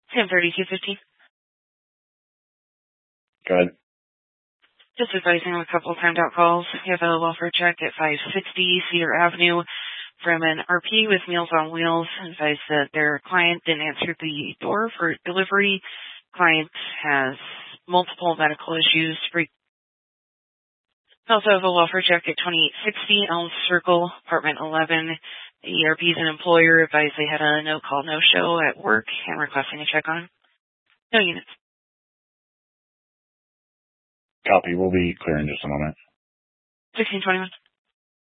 Sam 3215. Go ahead. Just advising on a couple of timed out calls. We have a welfare check at 560 Cedar Avenue from an RP with Meals on Wheels. Advised that their client didn't answer the door for delivery. Client has multiple medical issues. We also have a welfare check at 2860 Elm Circle, apartment 11. The ERP is an employer. Advised they had a no-call, no-show at work and requesting a check on. No units. Copy. We'll be clear in just a moment. 1621.